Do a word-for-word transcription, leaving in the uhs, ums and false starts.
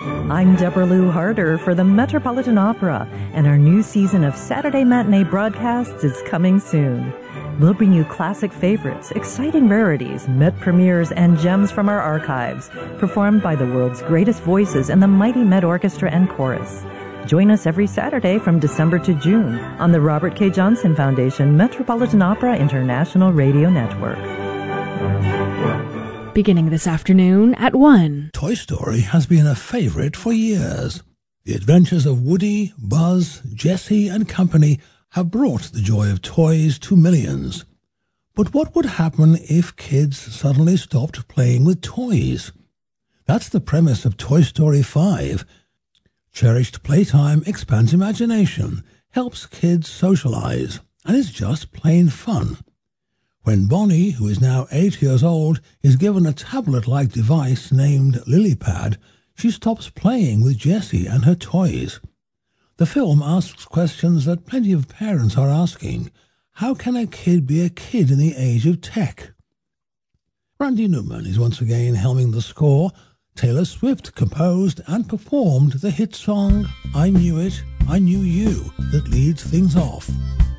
I'm Deborah Lou Harder for the Metropolitan Opera, and our new season of Saturday matinee broadcasts is coming soon. We'll bring you classic favorites, exciting rarities, Met premieres, and gems from our archives, performed by the world's greatest voices and the mighty Met Orchestra and Chorus. Join us every Saturday from December to June on the Robert K. Johnson Foundation Metropolitan Opera International Radio Network. Beginning this afternoon at one. Toy Story has been a favorite for years. The adventures of Woody, Buzz, Jessie and company have brought the joy of toys to millions. But what would happen if kids suddenly stopped playing with toys? That's the premise of Toy Story five. Cherished playtime expands imagination, helps kids socialize, and is just plain fun. When Bonnie, who is now eight years old, is given a tablet-like device named LilyPad, she stops playing with Jessie and her toys. The film asks questions that plenty of parents are asking. How can a kid be a kid in the age of tech? Randy Newman is once again helming the score. Taylor Swift composed and performed the hit song I Knew It, I Knew You that leads things off.